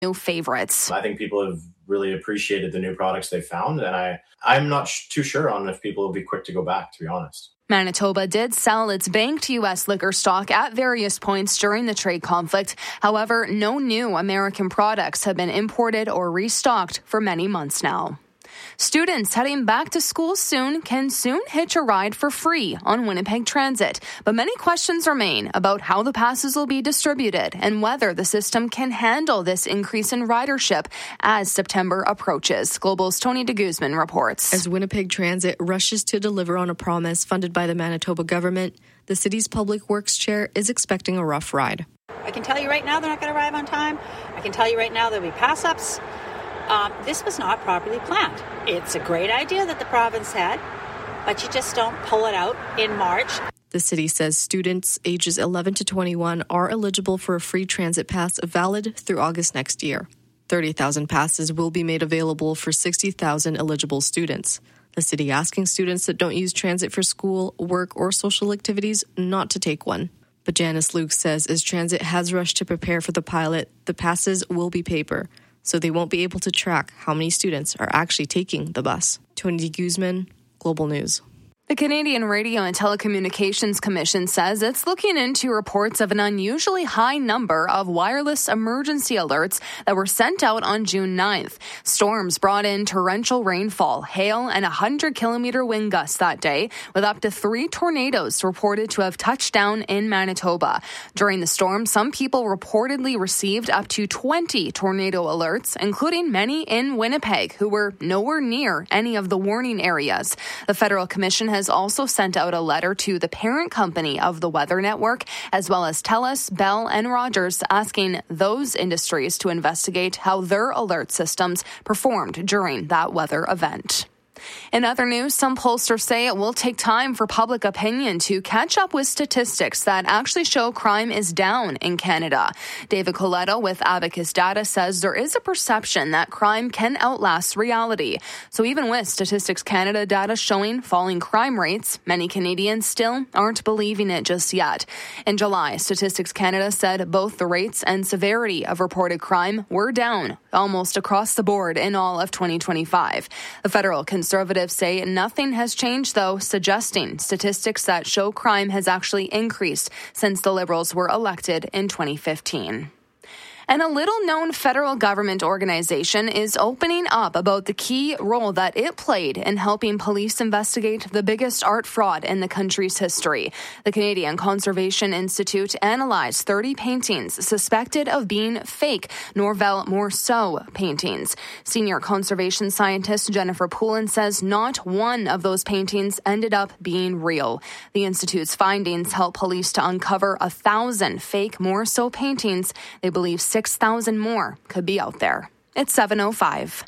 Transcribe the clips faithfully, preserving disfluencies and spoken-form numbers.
new favorites. I think people have really appreciated the new products they found, and I, I'm not sh- too sure on if people will be quick to go back, to be honest. Manitoba did sell its banked U S liquor stock at various points during the trade conflict. However, no new American products have been imported or restocked for many months now. Students heading back to school soon can soon hitch a ride for free on Winnipeg Transit. But many questions remain about how the passes will be distributed and whether the system can handle this increase in ridership as September approaches. Global's Tony de Guzman reports. As Winnipeg Transit rushes to deliver on a promise funded by the Manitoba government, the city's public works chair is expecting a rough ride. I can tell you right now they're not going to arrive on time. I can tell you right now there'll be pass-ups. Um, this was not properly planned. It's a great idea that the province had, but you just don't pull it out in March. The city says students ages eleven to twenty-one are eligible for a free transit pass valid through August next year. thirty thousand passes will be made available for sixty thousand eligible students. The city asking students that don't use transit for school, work, or social activities not to take one. But Janice Luke says as transit has rushed to prepare for the pilot, the passes will be paper, so they won't be able to track how many students are actually taking the bus. Tony Guzman, Global News. The Canadian Radio and Telecommunications Commission says it's looking into reports of an unusually high number of wireless emergency alerts that were sent out on June ninth. Storms brought in torrential rainfall, hail, and one hundred kilometer wind gusts that day, with up to three tornadoes reported to have touched down in Manitoba. During the storm, some people reportedly received up to twenty tornado alerts, including many in Winnipeg, who were nowhere near any of the warning areas. The Federal Commission has also sent out a letter to the parent company of the Weather Network, as well as TELUS, Bell, and Rogers, asking those industries to investigate how their alert systems performed during that weather event. In other news, some pollsters say it will take time for public opinion to catch up with statistics that actually show crime is down in Canada. David Coletto with Abacus Data says there is a perception that crime can outlast reality. So even with Statistics Canada data showing falling crime rates, many Canadians still aren't believing it just yet. In July, Statistics Canada said both the rates and severity of reported crime were down almost across the board in all of twenty twenty-five. The federal Conservatives say nothing has changed, though, suggesting statistics that show crime has actually increased since the Liberals were elected in twenty fifteen. And a little-known federal government organization is opening up about the key role that it played in helping police investigate the biggest art fraud in the country's history. The Canadian Conservation Institute analyzed thirty paintings suspected of being fake Norvel Morceau paintings. Senior conservation scientist Jennifer Poulin says not one of those paintings ended up being real. The Institute's findings help police to uncover a thousand fake Morceau paintings. They believe six thousand more could be out there. It's seven oh five.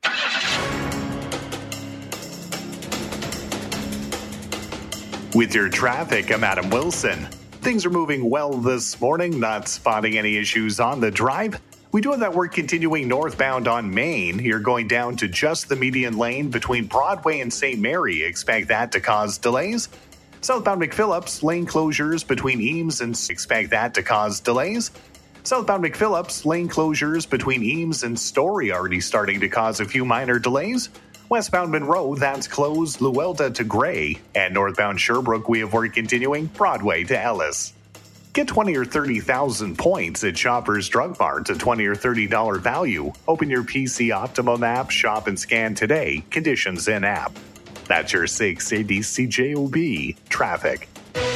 With your traffic, I'm Adam Wilson. Things are moving well this morning, not spotting any issues on the drive. We do have that work continuing northbound on Main. You're going down to just the median lane between Broadway and Saint Mary. Expect that to cause delays. Southbound McPhillips, lane closures between Eames and expect that to cause delays. Southbound McPhillips, lane closures between Eames and Story already starting to cause a few minor delays. Westbound Monroe, that's closed Luelda to Gray. And northbound Sherbrooke, we have work continuing Broadway to Ellis. Get twenty or thirty thousand points at Shoppers Drug Mart, a twenty or thirty dollars value. Open your P C Optimum app, shop and scan today. Conditions in app. That's your six eighty C J O B traffic.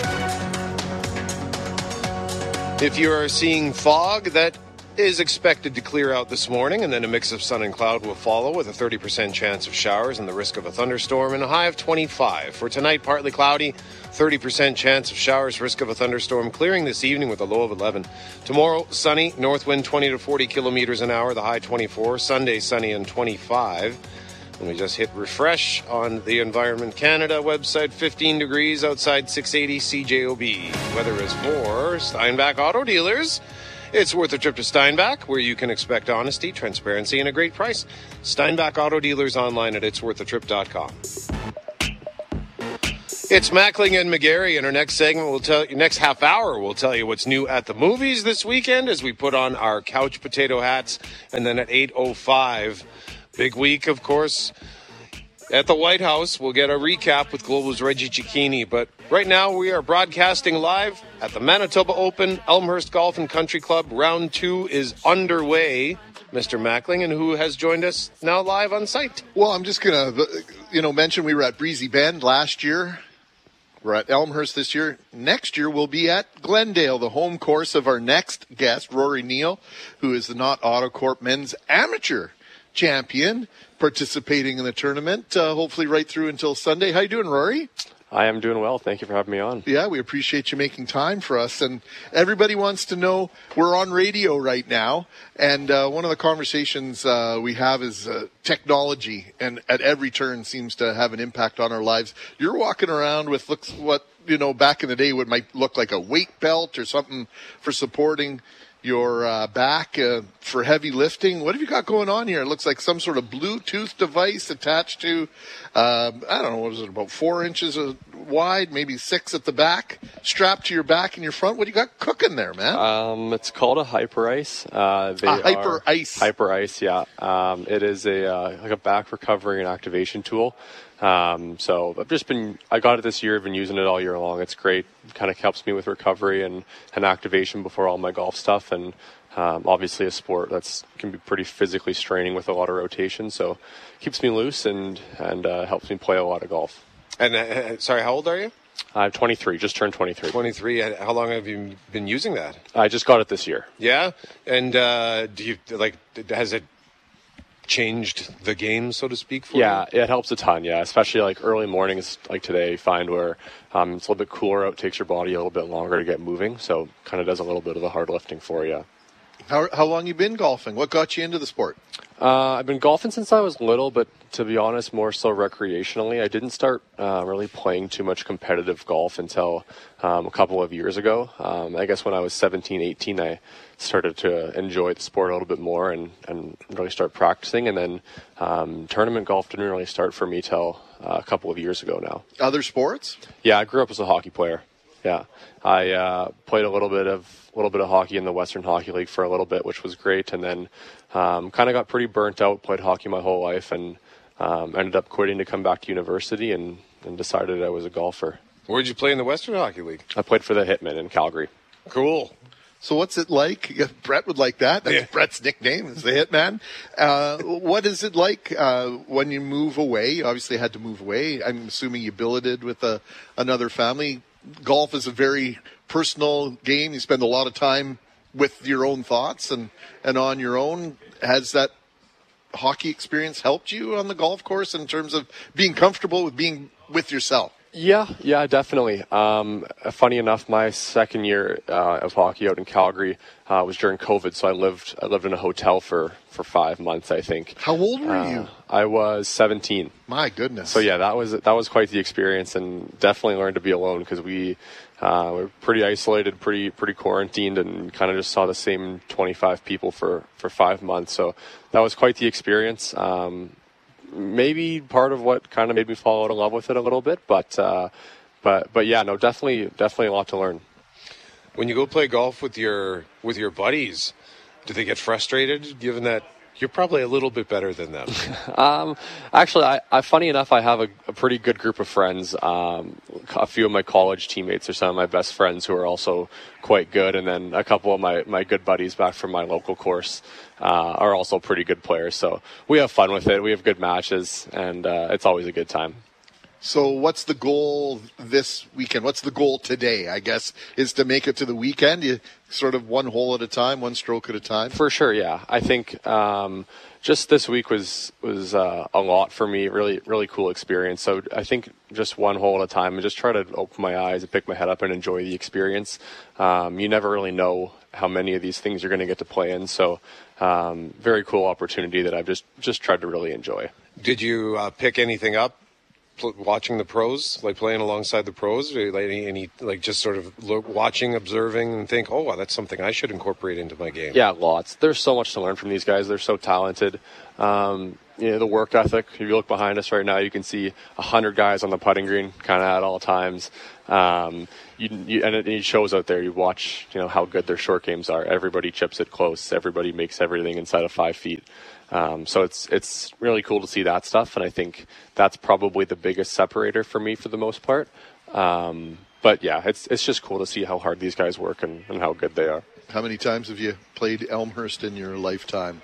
If you are seeing fog, that is expected to clear out this morning, and then a mix of sun and cloud will follow with a thirty percent chance of showers and the risk of a thunderstorm and a high of twenty-five. For tonight, partly cloudy, thirty percent chance of showers, risk of a thunderstorm, clearing this evening with a low of eleven. Tomorrow, sunny, north wind twenty to forty kilometers an hour, the high twenty-four. Sunday, sunny and twenty-five. And we just hit refresh on the Environment Canada website, fifteen degrees outside six eighty C J O B. Weather is for Steinbach Auto Dealers. It's worth a trip to Steinbach, where you can expect honesty, transparency, and a great price. Steinbach Auto Dealers online at its worth a trip dot com. It's Mackling and McGarry. In our next segment, we'll tell you, next half hour, we'll tell you what's new at the movies this weekend as we put on our couch potato hats. And then at eight oh five, big week, of course, at the White House. We'll get a recap with Global's Reggie Cicchini. But right now, we are broadcasting live at the Manitoba Open, Elmhurst Golf and Country Club. Round two is underway. Mister Mackling, and who has joined us now live on site? Well, I'm just going to, you know, mention we were at Breezy Bend last year. We're at Elmhurst this year. Next year, we'll be at Glendale, the home course of our next guest, Rory Neal, who is the Knott Autocorp Men's Amateur Champion, participating in the tournament, uh, hopefully right through until Sunday. How you doing, Rory? I am doing well. Thank you for having me on. Yeah, we appreciate you making time for us. And everybody wants to know, we're on radio right now, and uh, one of the conversations uh, we have is uh, technology, and at every turn seems to have an impact on our lives. You're walking around with looks what, you know, back in the day would might look like a weight belt or something for supporting your uh, back uh, for heavy lifting. What have you got going on here? It looks like some sort of Bluetooth device attached to, uh, I don't know, what is it, about four inches wide, maybe six at the back, strapped to your back and your front. What do you got cooking there, man? Um, it's called a Hyperice. Uh, they a Hyperice. Hyperice, yeah. Um, it is a uh, like a back recovery and activation tool. Um, so I've just been, I got it this year, I've been using it all year long. It's great. It kind of helps me with recovery and, and activation before all my golf stuff. And, um, obviously a sport that's can be pretty physically straining with a lot of rotation. So keeps me loose and, and, uh, helps me play a lot of golf. And, uh, sorry, how old are you? I'm twenty-three, just turned twenty-three. twenty-three. How long have you been using that? I just got it this year. Yeah. And, uh, do you, like, has it changed the game, so to speak, for yeah you? It helps a ton, yeah, especially like early mornings like today. You find where um, it's a little bit cooler out, takes your body a little bit longer to get moving, so kind of does a little bit of the hard lifting for you. How, how long you been golfing? What got you into the sport? Uh, I've been golfing since I was little, but to be honest, more so recreationally. I didn't start uh, really playing too much competitive golf until um, a couple of years ago. Um, I guess when I was seventeen, eighteen, I started to enjoy the sport a little bit more and, and really start practicing. And then um, tournament golf didn't really start for me till uh, a couple of years ago now. Other sports? Yeah, I grew up as a hockey player. Yeah, I uh, played a little bit of a little bit of hockey in the Western Hockey League for a little bit, which was great. And then um, kind of got pretty burnt out. Played hockey my whole life, and um, ended up quitting to come back to university, and, and decided I was a golfer. Where'd you play in the Western Hockey League? I played for the Hitmen in Calgary. Cool. So what's it like? Yeah, Brett would like that. That's yeah. Brett's nickname is the Hitman. Uh, what is it like uh, when you move away? You obviously had to move away. I'm assuming you billeted with a, another family. Golf is a very personal game. You spend a lot of time with your own thoughts and, and on your own. Has that hockey experience helped you on the golf course in terms of being comfortable with being with yourself? Yeah, yeah, definitely. Um, funny enough, my second year uh, of hockey out in Calgary uh, was during COVID, so I lived I lived in a hotel for, for five months, I think. How old were uh, you? I was seventeen. My goodness. So yeah, that was that was quite the experience, and definitely learned to be alone because we uh, were pretty isolated, pretty pretty quarantined, and kind of just saw the same twenty-five people for, for five months. So that was quite the experience. Um, maybe part of what kind of made me fall out of love with it a little bit, but uh, but but yeah, no, definitely definitely a lot to learn. When you go play golf with your with your buddies, do they get frustrated given that you're probably a little bit better than them? um, actually, I, I funny enough, I have a, a pretty good group of friends. Um, a few of my college teammates are some of my best friends who are also quite good, and then a couple of my, my good buddies back from my local course uh, are also pretty good players. So we have fun with it. We have good matches, and uh, it's always a good time. So what's the goal this weekend? What's the goal today, I guess, is to make it to the weekend? You sort of one hole at a time, one stroke at a time? For sure, yeah. I think um, just this week was was uh, a lot for me, really, really cool experience. So I think just one hole at a time and just try to open my eyes and pick my head up and enjoy the experience. Um, you never really know how many of these things you're going to get to play in. So um, very cool opportunity that I've just, just tried to really enjoy. Did you uh, pick anything up watching the pros, like playing alongside the pros, or like any, any like just sort of look, watching, observing, and think, oh, wow, that's something I should incorporate into my game? Yeah, lots. There's so much to learn from these guys. They're so talented. Um, you know, the work ethic. If you look behind us right now, you can see one hundred guys on the putting green kind of at all times. Um, you, you, and it, it shows out there. You watch, you know, how good their short games are. Everybody chips it close. Everybody makes everything inside of five feet. Um, so it's it's really cool to see that stuff, and I think that's probably the biggest separator for me for the most part. Um, but yeah, it's it's just cool to see how hard these guys work and, and how good they are. How many times have you played Elmhurst in your lifetime?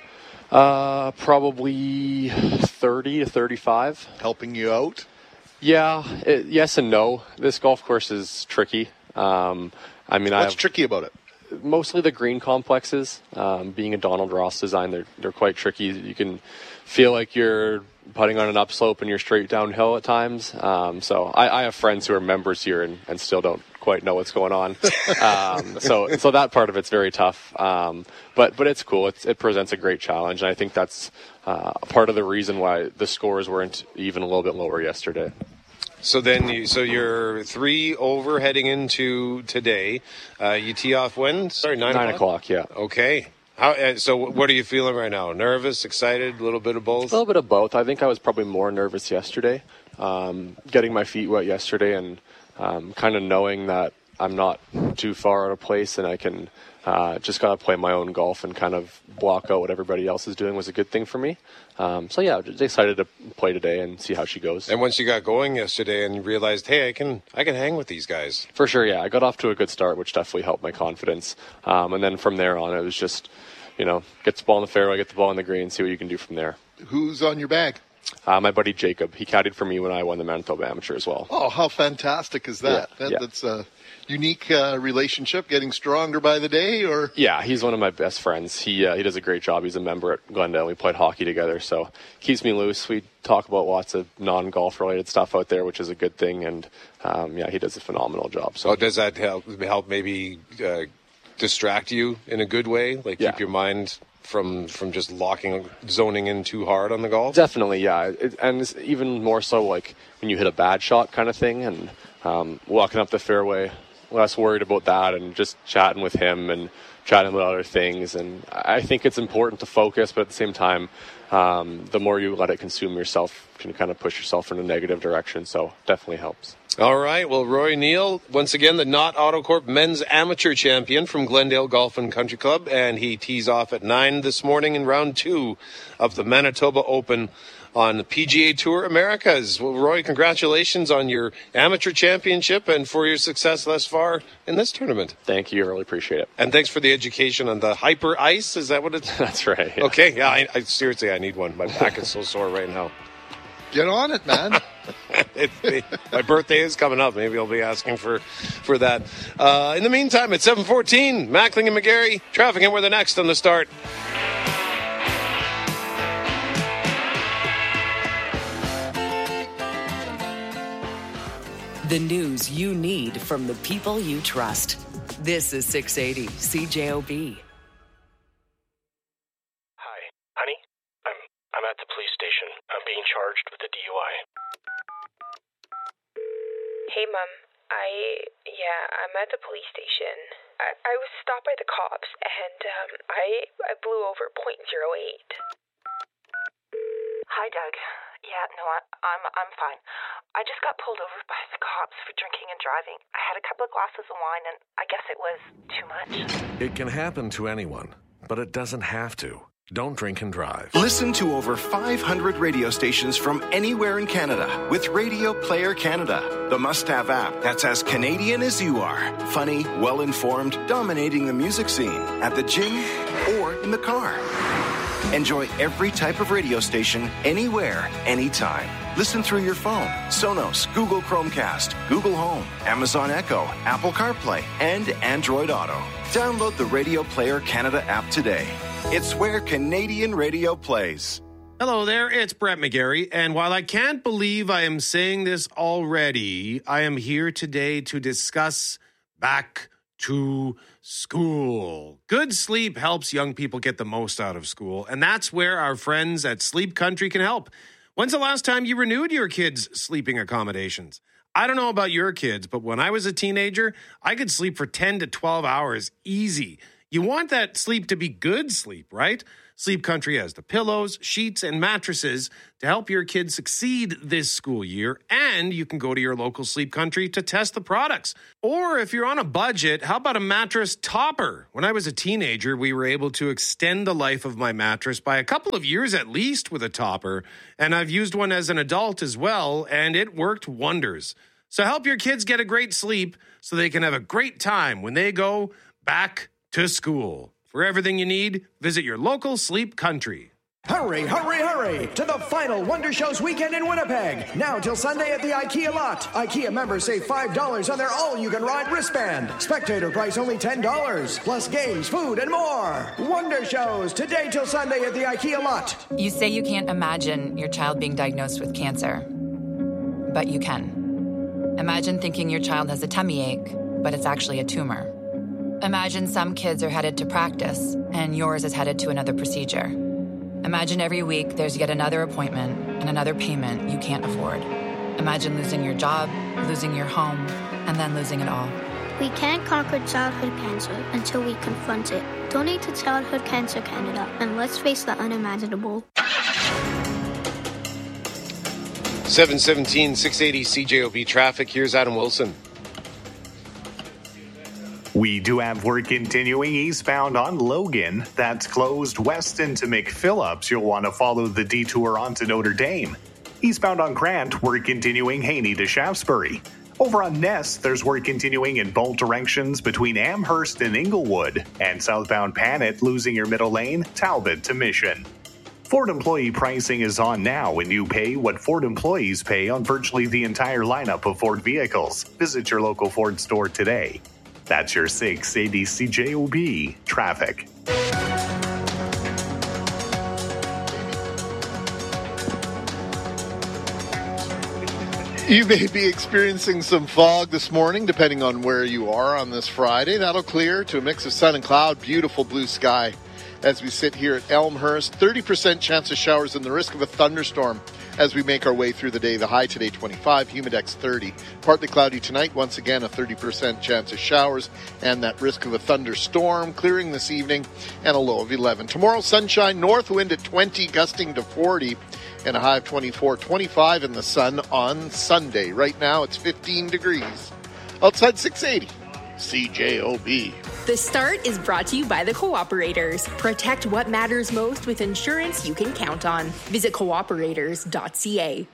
Uh, probably thirty to thirty-five. Helping you out? Yeah, it, yes and no. This golf course is tricky. Um, I mean, what's I've, tricky about it? Mostly the green complexes. Um, being a Donald Ross design, they're they're quite tricky. You can feel like you're putting on an upslope and you're straight downhill at times. Um, so I, I have friends who are members here and, and still don't quite know what's going on. um, so so that part of it's very tough. Um, but but it's cool. It's, it presents a great challenge, and I think that's uh, part of the reason why the scores weren't even a little bit lower yesterday. So then, you, so you're three over heading into today. Uh, you tee off when? Sorry, nine, nine o'clock? o'clock. Yeah. Okay. How? Uh, so what are you feeling right now? Nervous, excited, a little bit of both? A little bit of both. I think I was probably more nervous yesterday, um, getting my feet wet yesterday, and um, kind of knowing that I'm not too far out of place and I can uh, just got to play my own golf and kind of block out what everybody else is doing was a good thing for me. Um, so yeah, just excited to play today and see how she goes. And once you got going yesterday and you realized, hey, I can I can hang with these guys. For sure, yeah. I got off to a good start, which definitely helped my confidence. Um, and then from there on, it was just, you know, get the ball in the fairway, get the ball in the green, see what you can do from there. Who's on your bag? Uh, my buddy Jacob. He caddied for me when I won the Manitoba Amateur as well. Oh, how fantastic is that? Yeah, that yeah. That's a unique uh, relationship, getting stronger by the day, or? Yeah, he's one of my best friends. He uh, he does a great job. He's a member at Glendale. We played hockey together, so keeps me loose. We talk about lots of non-golf related stuff out there, which is a good thing. And um, yeah, he does a phenomenal job. So oh, does that help? Help maybe uh, distract you in a good way? Like yeah. keep your mind from from just locking, zoning in too hard on the golf? Definitely, yeah. It, and it's even more so like when you hit a bad shot kind of thing, and um, walking up the fairway, less worried about that and just chatting with him and chatting about other things. And I think it's important to focus, but at the same time, um, the more you let it consume yourself, you can kind of push yourself in a negative direction. So definitely helps. All right. Well, Roy Neal, once again, the Knott Autocorp men's amateur champion from Glendale Golf and Country Club, and he tees off at nine this morning in round two of the Manitoba Open on the P G A Tour Americas. Well, Roy, congratulations on your amateur championship and for your success thus far in this tournament. Thank you. I really appreciate it. And thanks for the education on the Hyper Ice. Is that what it's? That's right. Yeah. Okay. Yeah, I, I seriously, I need one. My back is so sore right now. Get on it, man. it, it, my birthday is coming up. Maybe I'll be asking for, for that. Uh, in the meantime, it's seven fourteen. Mackling and McGarry, traffic, and we're the next on the start. The news you need from the people you trust. This is six eighty C J O B. Hi, honey. I'm I'm at the police station. I'm being charged with a D U I. Hey, Mom. I, yeah, I'm at the police station. I, I was stopped by the cops, and um, I I blew over point zero eight. Hi, Doug. Yeah, no, I, I'm I'm fine. I just got pulled over by the cops for drinking and driving. I had a couple of glasses of wine, and I guess it was too much. It can happen to anyone, but it doesn't have to. Don't drink and drive. Listen to over five hundred radio stations from anywhere in Canada with Radio Player Canada, the must-have app that's as Canadian as you are. Funny, well-informed, dominating the music scene at the gym or in the car. Enjoy every type of radio station, anywhere, anytime. Listen through your phone, Sonos, Google Chromecast, Google Home, Amazon Echo, Apple CarPlay, and Android Auto. Download the Radio Player Canada app today. It's where Canadian radio plays. Hello there, it's Brett McGarry, and while I can't believe I am saying this already, I am here today to discuss back to school. Good sleep helps young people get the most out of school, and that's where our friends at Sleep Country can help. When's the last time you renewed your kids' sleeping accommodations? I don't know about your kids, but when I was a teenager, I could sleep for ten to twelve hours easy. You want that sleep to be good sleep, right? Sleep Country has the pillows, sheets, and mattresses to help your kids succeed this school year, and you can go to your local Sleep Country to test the products. Or if you're on a budget, how about a mattress topper? When I was a teenager, we were able to extend the life of my mattress by a couple of years at least with a topper, and I've used one as an adult as well, and it worked wonders. So help your kids get a great sleep so they can have a great time when they go back to school. For everything you need, visit your local Sleep Country. Hurry, hurry, hurry to the final Wonder Shows weekend in Winnipeg. Now till Sunday at the IKEA lot. IKEA members save five dollars on their all-you-can-ride wristband. Spectator price only ten dollars. Plus games, food, and more. Wonder Shows today till Sunday at the IKEA lot. You say you can't imagine your child being diagnosed with cancer, but you can. Imagine thinking your child has a tummy ache, but it's actually a tumor. Imagine some kids are headed to practice, and yours is headed to another procedure. Imagine every week there's yet another appointment and another payment you can't afford. Imagine losing your job, losing your home, and then losing it all. We can't conquer childhood cancer until we confront it. Donate to Childhood Cancer Canada, and let's face the unimaginable. seven seventeen, six eighty C J O B traffic. Here's Adam Wilson. We do have work continuing eastbound on Logan. That's closed west into McPhillips. You'll want to follow the detour onto Notre Dame. Eastbound on Grant, work continuing Haney to Shaftesbury. Over on Ness, there's work continuing in both directions between Amherst and Inglewood. And southbound Panet, losing your middle lane, Talbot to Mission. Ford employee pricing is on now, and you pay what Ford employees pay on virtually the entire lineup of Ford vehicles. Visit your local Ford store today. That's your six eighty C J O B traffic. You may be experiencing some fog this morning, depending on where you are on this Friday. That'll clear to a mix of sun and cloud, beautiful blue sky. As we sit here at Elmhurst, thirty percent chance of showers and the risk of a thunderstorm as we make our way through the day. The high today, twenty-five, Humidex thirty. Partly cloudy tonight, once again a thirty percent chance of showers and that risk of a thunderstorm. Clearing this evening and a low of eleven. Tomorrow, sunshine, north wind at twenty, gusting to forty, and a high of twenty-four, twenty-five in the sun on Sunday. Right now, it's fifteen degrees. Outside six eighty, C J O B. The Start is brought to you by the Cooperators. Protect what matters most with insurance you can count on. Visit cooperators dot c a.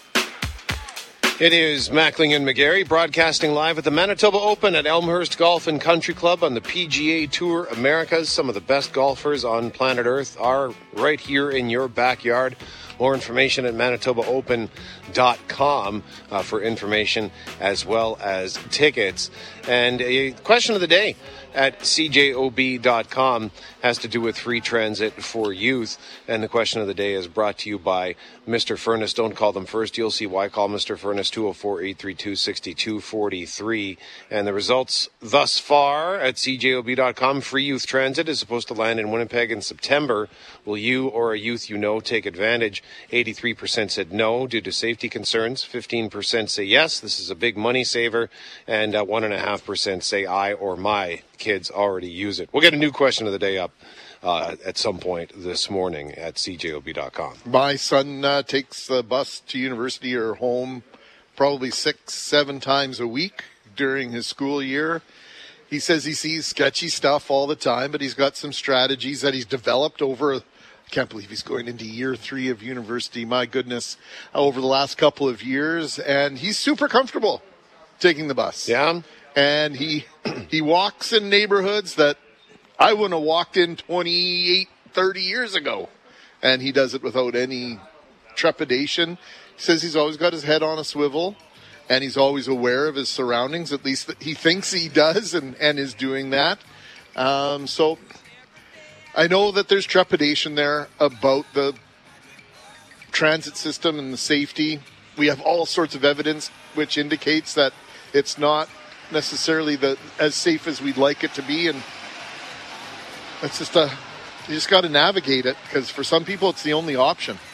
It is Mackling and McGarry broadcasting live at the Manitoba Open at Elmhurst Golf and Country Club on the P G A Tour Americas. Some of the best golfers on planet Earth are right here in your backyard. More information at manitoba open dot com uh, for information as well as tickets. And a question of the day at c j o b dot com has to do with free transit for youth. And the question of the day is brought to you by Mister Furnace. Don't call them first. You'll see why. Call Mister Furnace, two oh four, eight three two, six two four three. And the results thus far at c j o b dot com, free youth transit is supposed to land in Winnipeg in September. Will you or a youth you know take advantage? eighty-three percent said no due to safety concerns. fifteen percent say yes, this is a big money saver. And uh, one point five percent say I or my kids already use it. We'll get a new question of the day up uh, at some point this morning at c j o b dot com. My son uh, takes the bus to university or home probably six, seven times a week during his school year. He says he sees sketchy stuff all the time, but he's got some strategies that he's developed over, I can't believe he's going into year three of university, my goodness, over the last couple of years, and he's super comfortable taking the bus. Yeah. And he he walks in neighborhoods that I wouldn't have walked in twenty-eight, thirty years ago. And he does it without any trepidation. He says he's always got his head on a swivel, and he's always aware of his surroundings, at least that he thinks he does and, and is doing that. Um, so I know that there's trepidation there about the transit system and the safety. We have all sorts of evidence which indicates that it's not necessarily the as safe as we'd like it to be, and it's just a you just got to navigate it, because for some people it's the only option.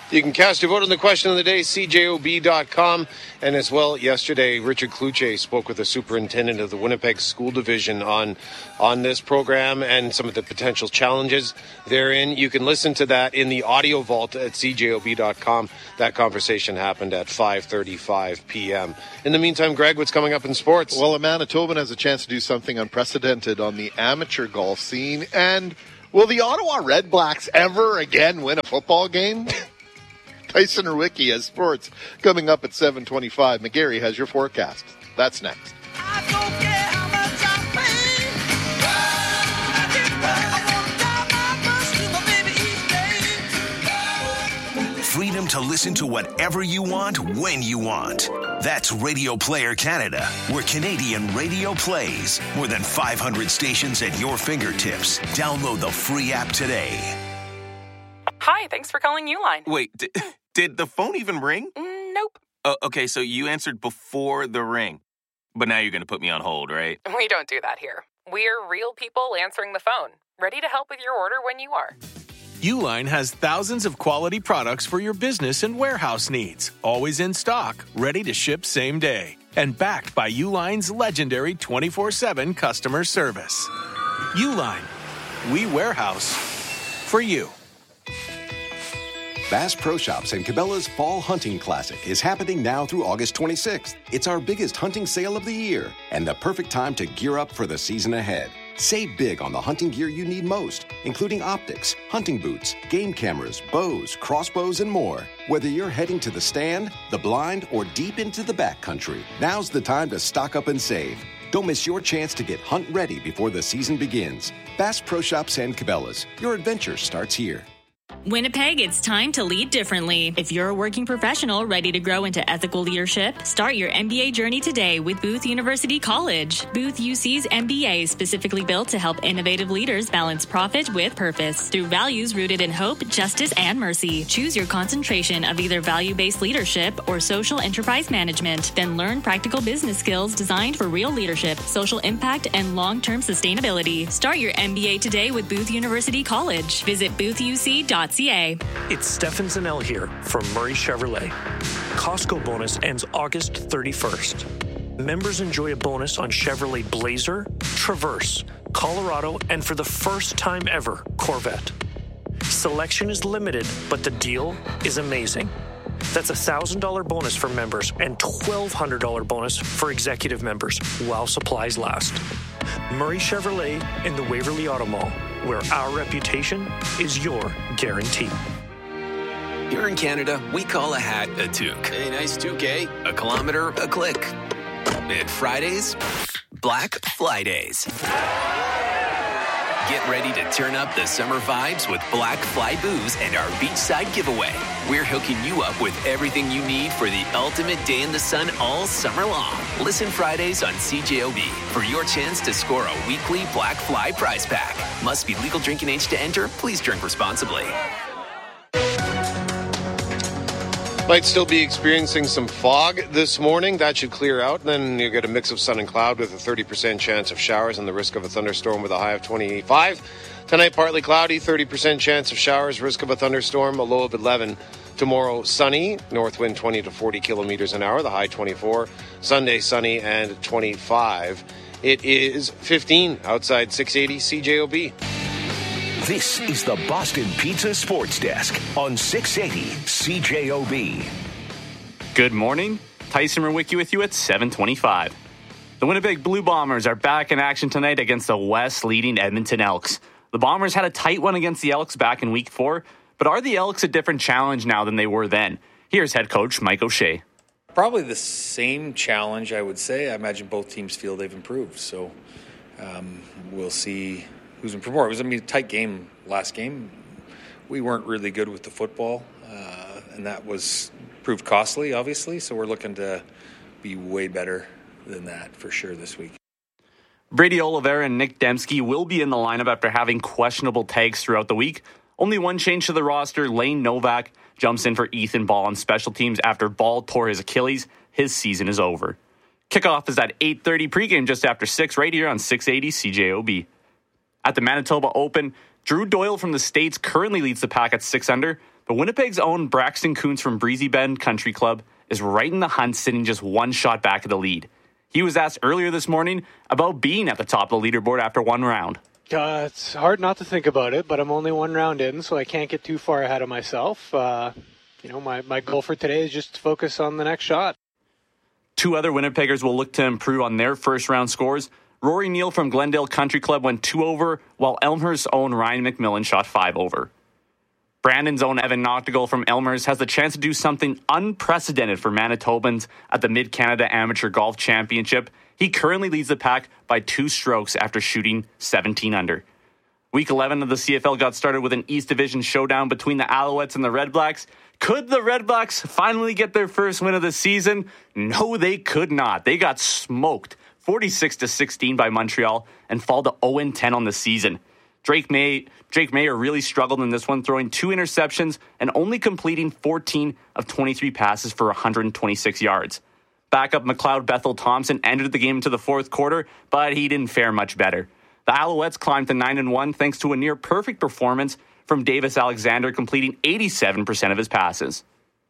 You can cast your vote on the question of the day, C J O B dot com. And as well, yesterday, Richard Kluche spoke with the superintendent of the Winnipeg School Division on, on this program and some of the potential challenges therein. You can listen to that in the audio vault at C J O B dot com. That conversation happened at five thirty-five p.m. In the meantime, Greg, what's coming up in sports? Well, a Manitoban has a chance to do something unprecedented on the amateur golf scene. And will the Ottawa Red Blacks ever again win a football game? Tyson Rwicki has sports coming up at seven twenty-five. McGarry has your forecast. That's next. Freedom to listen to whatever you want, when you want. That's Radio Player Canada, where Canadian radio plays. More than five hundred stations at your fingertips. Download the free app today. Hi, thanks for calling Uline. Wait, did, did the phone even ring? Mm, nope. Uh, okay, so you answered before the ring. But now you're going to put me on hold, right? We don't do that here. We're real people answering the phone, ready to help with your order when you are. Uline has thousands of quality products for your business and warehouse needs. Always in stock, ready to ship same day. And backed by Uline's legendary twenty-four seven customer service. Uline. We warehouse for you. Bass Pro Shops and Cabela's Fall Hunting Classic is happening now through August twenty-sixth. It's our biggest hunting sale of the year and the perfect time to gear up for the season ahead. Save big on the hunting gear you need most, including optics, hunting boots, game cameras, bows, crossbows, and more. Whether you're heading to the stand, the blind, or deep into the backcountry, now's the time to stock up and save. Don't miss your chance to get hunt ready before the season begins. Bass Pro Shops and Cabela's. Your adventure starts here. Winnipeg, it's time to lead differently. If you're a working professional ready to grow into ethical leadership, start your M B A journey today with Booth University College. Booth U C's M B A is specifically built to help innovative leaders balance profit with purpose through values rooted in hope, justice, and mercy. Choose your concentration of either value-based leadership or social enterprise management. Then learn practical business skills designed for real leadership, social impact, and long-term sustainability. Start your M B A today with Booth University College. Visit booth u c dot c a. It's Stefan Zanel here from Murray Chevrolet. Costco bonus ends August thirty-first. Members enjoy a bonus on Chevrolet Blazer, Traverse, Colorado, and for the first time ever, Corvette. Selection is limited, but the deal is amazing. That's a one thousand dollars bonus for members and twelve hundred dollars bonus for executive members while supplies last. Murray Chevrolet in the Waverly Auto Mall, where our reputation is your guarantee. Here in Canada, we call a hat a toque. A nice toque, eh? A kilometer, a click. And Fridays, Black Fridays. Get ready to turn up the summer vibes with Black Fly Booze and our beachside giveaway. We're hooking you up with everything you need for the ultimate day in the sun all summer long. Listen Fridays on C J O B for your chance to score a weekly Black Fly prize pack. Must be legal drinking age to enter. Please drink responsibly. Might still be experiencing some fog this morning. That should clear out. Then you get a mix of sun and cloud with a thirty percent chance of showers and the risk of a thunderstorm with a high of twenty-five. Tonight, partly cloudy, thirty percent chance of showers, risk of a thunderstorm, a low of eleven. Tomorrow, sunny, north wind twenty to forty kilometers an hour, the high twenty-four. Sunday, sunny and twenty-five. It is fifteen outside six eighty C J O B. This is the Boston Pizza Sports Desk on six eighty C J O B. Good morning. Tyson Rwicki with you at seven twenty-five. The Winnipeg Blue Bombers are back in action tonight against the West-leading Edmonton Elks. The Bombers had a tight one against the Elks back in week four, but are the Elks a different challenge now than they were then? Here's head coach Mike O'Shea. Probably the same challenge, I would say. I imagine both teams feel they've improved, so um, we'll see who's improved more. It was I mean, a tight game last game. We weren't really good with the football, uh, and that was proved costly, obviously, so we're looking to be way better than that for sure this week. Brady Oliveira and Nick Dembski will be in the lineup after having questionable tags throughout the week. Only one change to the roster. Lane Novak jumps in for Ethan Ball on special teams after Ball tore his Achilles. His season is over. Kickoff is at eight thirty, pregame just after six right here on six eighty C J O B. At the Manitoba Open, Drew Doyle from the States currently leads the pack at six under. But Winnipeg's own Braxton Kuntz from Breezy Bend Country Club is right in the hunt, sitting just one shot back of the lead. He was asked earlier this morning about being at the top of the leaderboard after one round. Uh, it's hard not to think about it, but I'm only one round in, so I can't get too far ahead of myself. Uh, you know, my, my goal for today is just to focus on the next shot. Two other Winnipeggers will look to improve on their first round scores. Rory Neal from Glendale Country Club went two over, while Elmhurst's own Ryan McMillan shot five over. Brandon's own Evan Noctegal from Elmhurst has the chance to do something unprecedented for Manitobans at the Mid-Canada Amateur Golf Championship. He currently leads the pack by two strokes after shooting seventeen under. Week eleven of the C F L got started with an East Division showdown between the Alouettes and the Red Blacks. Could the Red Blacks finally get their first win of the season? No, they could not. They got smoked forty-six to sixteen by Montreal and fall to oh and ten on the season. Drake May, Drake Mayer really struggled in this one, throwing two interceptions and only completing fourteen of twenty-three passes for one hundred twenty-six yards. Backup McLeod Bethel Thompson entered the game into the fourth quarter, but he didn't fare much better. The Alouettes climbed to nine and one thanks to a near-perfect performance from Davis Alexander, completing eighty-seven percent of his passes.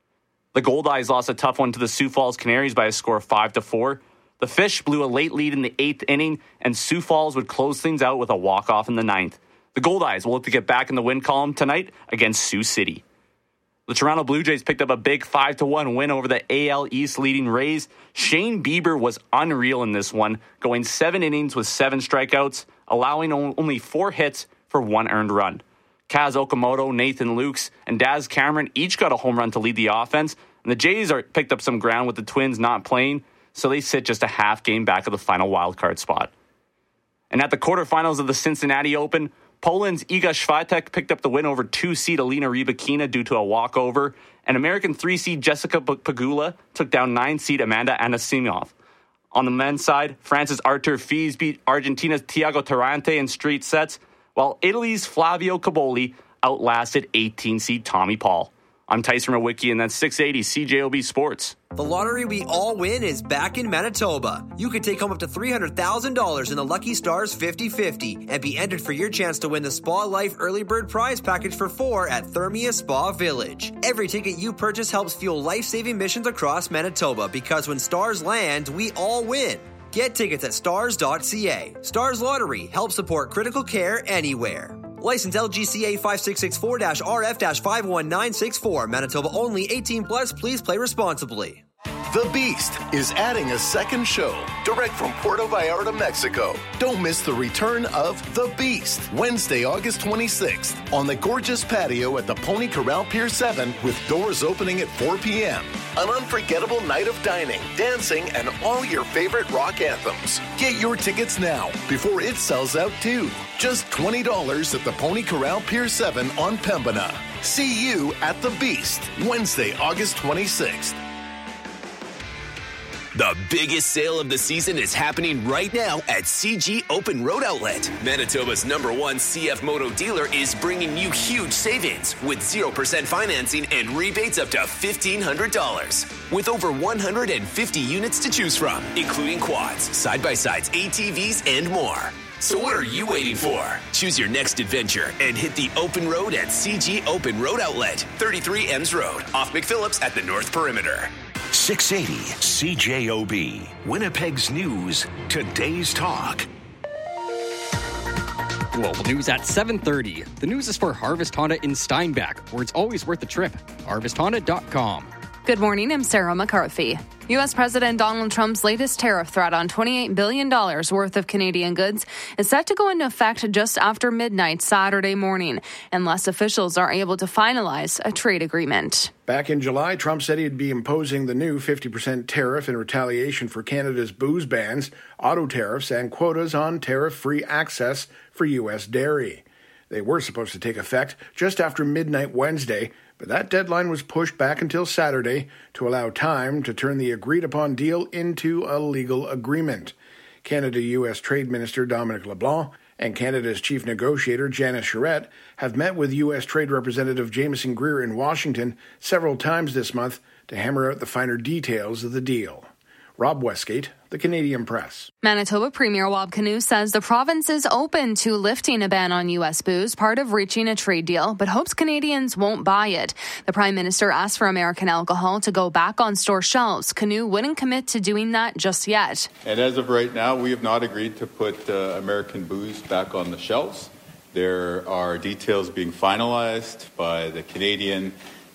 The Goldeyes lost a tough one to the Sioux Falls Canaries by a score of five to four. The Fish blew a late lead in the eighth inning, and Sioux Falls would close things out with a walk-off in the ninth. The Goldeyes will look to get back in the win column tonight against Sioux City. The Toronto Blue Jays picked up a big five to one win over the A L East leading Rays. Shane Bieber was unreal in this one, going seven innings with seven strikeouts, allowing only four hits for one earned run. Kaz Okamoto, Nathan Lukes, and Daz Cameron each got a home run to lead the offense, and the Jays are picked up some ground with the Twins not playing, so they sit just a half game back of the final wildcard spot. And at the quarterfinals of the Cincinnati Open, Poland's Iga Swiatek picked up the win over two-seed Alina Rybakina due to a walkover, and American three-seed Jessica Pegula took down nine-seed Amanda Anisimov. On the men's side, France's Artur Fies beat Argentina's Thiago Tarante in straight sets, while Italy's Flavio Caboli outlasted eighteen-seed Tommy Paul. I'm Tyson Rowicki, and that's six eighty C J O B Sports. The lottery we all win is back in Manitoba. You can take home up to three hundred thousand dollars in the Lucky Stars fifty fifty and be entered for your chance to win the Spa Life Early Bird Prize Package for four at Thermia Spa Village. Every ticket you purchase helps fuel life-saving missions across Manitoba, because when stars land, we all win. Get tickets at stars dot c a. Stars Lottery helps support critical care anywhere. License L G C A five six six four R F five one nine six four. Manitoba only. eighteen plus. Please play responsibly. The Beast is adding a second show direct from Puerto Vallarta, Mexico. Don't miss the return of The Beast, Wednesday, August twenty-sixth, on the gorgeous patio at the Pony Corral Pier seven, with doors opening at four p.m. An unforgettable night of dining, dancing, and all your favorite rock anthems. Get your tickets now before it sells out too. Just twenty dollars at the Pony Corral Pier seven on Pembina. See you at The Beast, Wednesday, August twenty-sixth. The biggest sale of the season is happening right now at C G Open Road Outlet. Manitoba's number one C F Moto dealer is bringing you huge savings with zero percent financing and rebates up to fifteen hundred dollars. With over one hundred fifty units to choose from, including quads, side-by-sides, A T Vs, and more. So what are you waiting for? Choose your next adventure and hit the open road at C G Open Road Outlet, thirty-three Ems Road, off McPhillips at the North Perimeter. six eighty C J O B, Winnipeg's News, today's talk. Global news at seven thirty. The news is for Harvest Honda in Steinbach, where it's always worth a trip. harvest honda dot com. Good morning, I'm Sarah McCarthy. U S. President Donald Trump's latest tariff threat on twenty-eight billion dollars worth of Canadian goods is set to go into effect just after midnight Saturday morning, unless officials are able to finalize a trade agreement. Back in July, Trump said he'd be imposing the new fifty percent tariff in retaliation for Canada's booze bans, auto tariffs, and quotas on tariff-free access for U S dairy. They were supposed to take effect just after midnight Wednesday, but that deadline was pushed back until Saturday to allow time to turn the agreed-upon deal into a legal agreement. Canada-U S Trade Minister Dominic LeBlanc and Canada's chief negotiator Janice Charette have met with U S. Trade Representative Jameson Greer in Washington several times this month to hammer out the finer details of the deal. Rob Westgate, The Canadian Press. Manitoba Premier Wab Kinew says the province is open to lifting a ban on U S booze, part of reaching a trade deal, but hopes Canadians won't buy it. The Prime Minister asked for American alcohol to go back on store shelves. Kinew wouldn't commit to doing that just yet. And as of right now, we have not agreed to put uh, American booze back on the shelves. There are details being finalized by the Canadian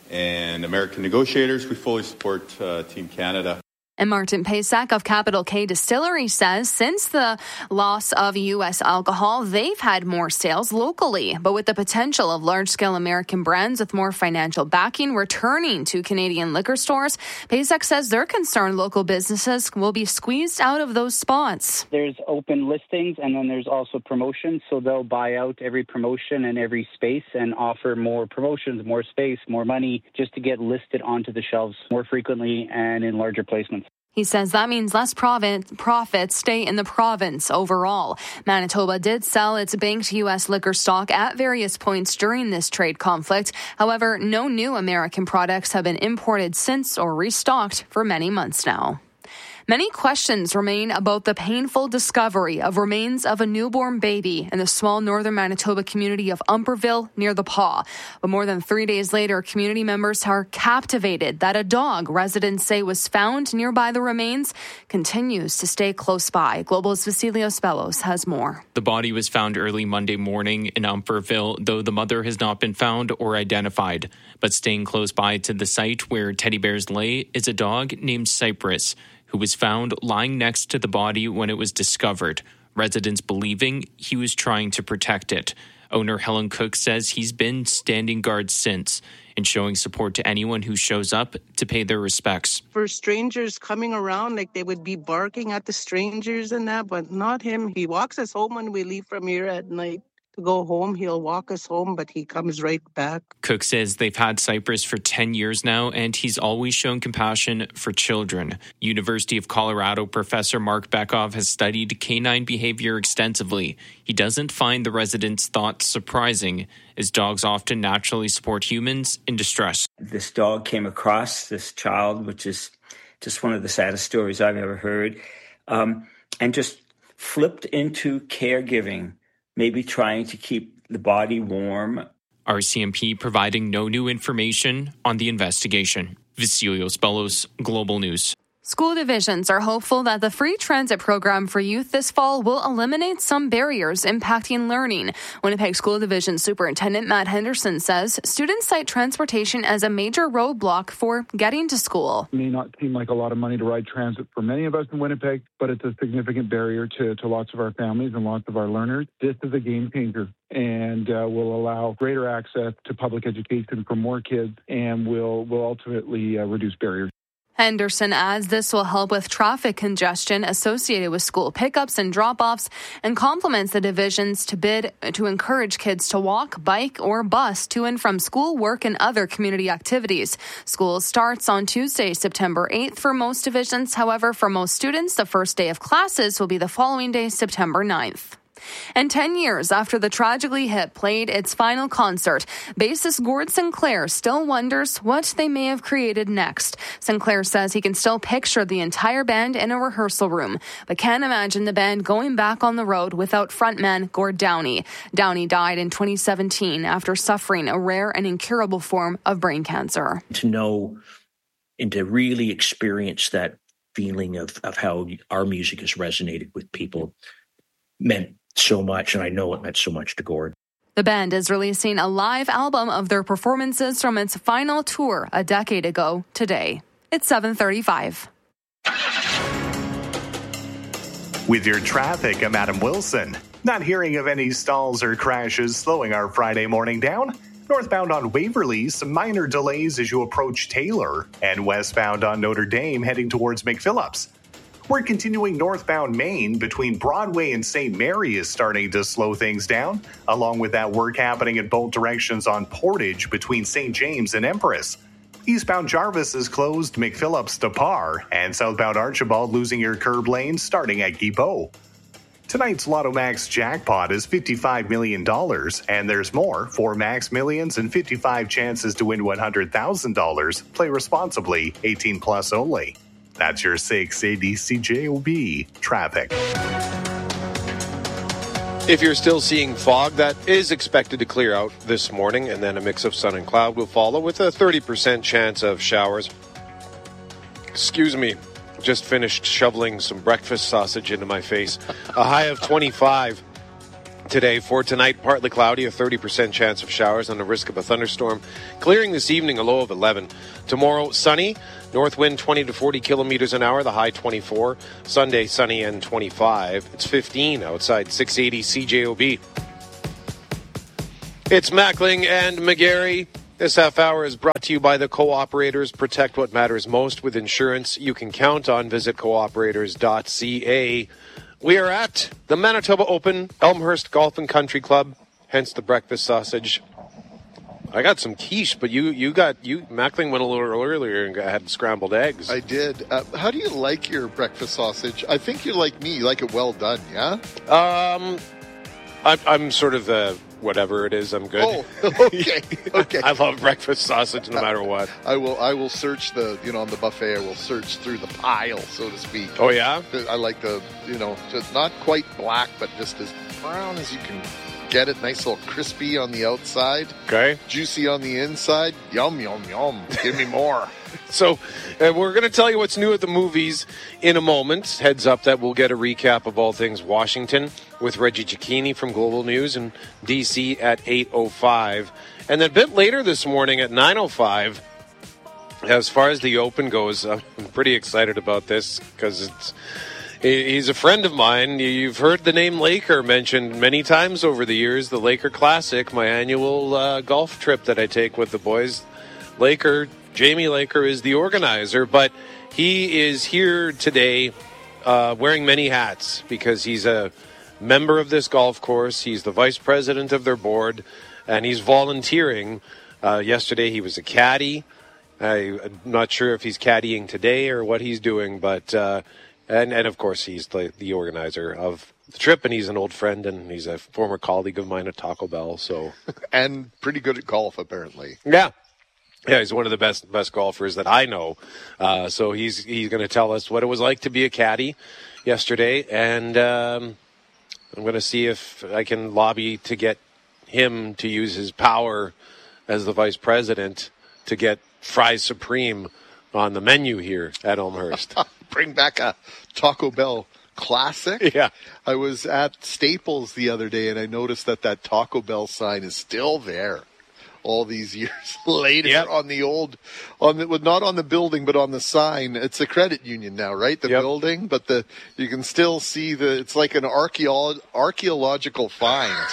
and American negotiators. We fully support uh, Team Canada. And Martin Paysak of Capital K Distillery says since the loss of U S alcohol, they've had more sales locally. But with the potential of large-scale American brands with more financial backing returning to Canadian liquor stores, Paysak says they're concerned local businesses will be squeezed out of those spots. There's open listings and then there's also promotions. So they'll buy out every promotion and every space and offer more promotions, more space, more money just to get listed onto the shelves more frequently and in larger placements. He says that means less profits stay in the province overall. Manitoba did sell its banked U S liquor stock at various points during this trade conflict. However, no new American products have been imported since or restocked for many months now. Many questions remain about the painful discovery of remains of a newborn baby in the small northern Manitoba community of Umperville near the Paw. But more than three days later, community members are captivated that a dog residents say was found nearby the remains continues to stay close by. Global's Vasilios Bellos has more. The body was found early Monday morning in Umperville, though the mother has not been found or identified. But staying close by to the site where teddy bears lay is a dog named Cypress, who was found lying next to the body when it was discovered, residents believing he was trying to protect it. Owner Helen Cook says he's been standing guard since and showing support to anyone who shows up to pay their respects. For strangers coming around, like they would be barking at the strangers and that, but not him. He walks us home when we leave from here at night. To go home, he'll walk us home, but he comes right back. Cook says they've had Cypress for ten years now, and he's always shown compassion for children. University of Colorado professor Mark Bekoff has studied canine behavior extensively. He doesn't find the residents' thoughts surprising, as dogs often naturally support humans in distress. This dog came across this child, which is just one of the saddest stories I've ever heard, um, and just flipped into caregiving, maybe trying to keep the body warm. R C M P providing no new information on the investigation. Vasilios Bellos, Global News. School divisions are hopeful that the free transit program for youth this fall will eliminate some barriers impacting learning. Winnipeg School Division Superintendent Matt Henderson says students cite transportation as a major roadblock for getting to school. It may not seem like a lot of money to ride transit for many of us in Winnipeg, but it's a significant barrier to, to lots of our families and lots of our learners. This is a game changer and uh, will allow greater access to public education for more kids and will, will ultimately uh, reduce barriers. Henderson adds this will help with traffic congestion associated with school pickups and drop-offs and complements the divisions to bid to encourage kids to walk, bike, or bus to and from school, work, and other community activities. School starts on Tuesday, September eighth for most divisions. However, for most students, the first day of classes will be the following day, September ninth. And ten years after the Tragically Hip played its final concert, bassist Gord Sinclair still wonders what they may have created next. Sinclair says he can still picture the entire band in a rehearsal room, but can't imagine the band going back on the road without frontman Gord Downie. Downie died in twenty seventeen after suffering a rare and incurable form of brain cancer. To know and to really experience that feeling of, of how our music has resonated with people meant so much, and I know it meant so much to Gord. The band is releasing a live album of their performances from its final tour a decade ago today. It's seven thirty-five. With your traffic, I'm Adam Wilson. Not hearing of any stalls or crashes slowing our Friday morning down. Northbound on Waverly, some minor delays as you approach Taylor, and westbound on Notre Dame heading towards McPhillips. We're continuing northbound Main between Broadway and Saint Mary is starting to slow things down, along with that work happening in both directions on Portage between Saint James and Empress. Eastbound Jarvis is closed McPhillips to Parr, and southbound Archibald losing your curb lane starting at Guilbeault. Tonight's Lotto Max jackpot is fifty-five million dollars, and there's more, four Max Millions and fifty-five chances to win one hundred thousand dollars. Play responsibly, eighteen plus only. That's your six eighty C J O B traffic. If you're still seeing fog, that is expected to clear out this morning, and then a mix of sun and cloud will follow with a thirty percent chance of showers. Excuse me, just finished shoveling some breakfast sausage into my face. A high of twenty-five today. For tonight, partly cloudy, a thirty percent chance of showers and a risk of a thunderstorm. Clearing this evening, a low of eleven. Tomorrow, sunny. North wind twenty to forty kilometers an hour, the high twenty-four. Sunday, sunny and twenty-five. It's fifteen outside six eighty C J O B. It's Mackling and McGarry. This half hour is brought to you by the Co-operators. Protect what matters most with insurance you can count on. Visit cooperators dot c a. We are at the Manitoba Open, Elmhurst Golf and Country Club, hence the breakfast sausage. I got some quiche, but you, you got, you, Mackling went a little earlier and had scrambled eggs. I did. Uh, how do you like your breakfast sausage? I think you like me. You like it well done, yeah? Um, I, I'm sort of the whatever it is, I'm good. Oh, okay, okay. I love breakfast sausage no matter what. I will I will search the, you know, on the buffet, I will search through the pile, so to speak. Oh, yeah? I like the, you know, just not quite black, but just as brown as you can get it. Nice little crispy on the outside. Okay. Juicy on the inside. Yum, yum, yum. Give me more. So uh, we're going to tell you what's new at the movies in a moment. Heads up that we'll get a recap of all things Washington with Reggie Cicchini from Global News and D C at eight oh five. And then a bit later this morning at nine oh five, as far as the Open goes, I'm pretty excited about this because it's he's a friend of mine. You've heard the name Laker mentioned many times over the years. The Laker Classic, my annual uh, golf trip that I take with the boys. Laker, Jamie Laker is the organizer, but he is here today uh, wearing many hats because he's a member of this golf course. He's the vice president of their board, and he's volunteering. Uh, yesterday he was a caddy. I, I'm not sure if he's caddying today or what he's doing, but... Uh, And, and of course, he's the, the organizer of the trip, and he's an old friend, and he's a former colleague of mine at Taco Bell. So, and pretty good at golf, apparently. Yeah, yeah, he's one of the best best golfers that I know. Uh, so he's he's going to tell us what it was like to be a caddy yesterday, and um, I'm going to see if I can lobby to get him to use his power as the vice president to get Fries Supreme on the menu here at Elmhurst. Bring back a Taco Bell classic. Yeah. I was at Staples the other day, and I noticed that that Taco Bell sign is still there all these years later. Yep. on the old, on the, well, not on the building, but on the sign. It's a credit union now, right? The yep. building, but the you can still see the. It's like an archaeo- archaeological find.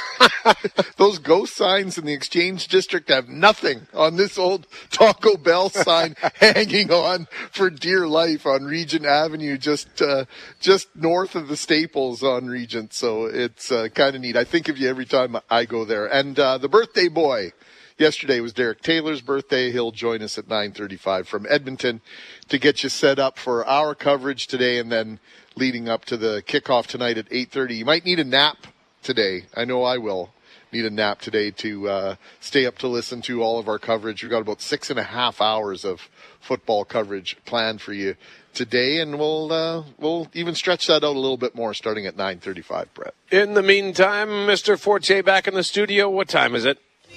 Those ghost signs in the Exchange District have nothing on this old Taco Bell sign hanging on for dear life on Regent Avenue, just uh, just north of the Staples on Regent. So it's uh, kind of neat. I think of you every time I go there. And uh, the birthday boy. Yesterday was Derek Taylor's birthday. He'll join us at nine thirty-five from Edmonton to get you set up for our coverage today and then leading up to the kickoff tonight at eight thirty. You might need a nap today. I know I will need a nap today to uh, stay up to listen to all of our coverage. We've got about six and a half hours of football coverage planned for you today, and we'll uh, we'll even stretch that out a little bit more starting at nine thirty-five, Brett. In the meantime, Mister Forte back in the studio. What time is it?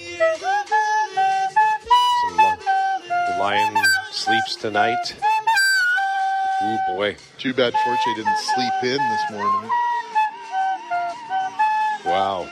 The Lion sleeps tonight. Ooh, boy. Too bad Forte didn't sleep in this morning. Wow.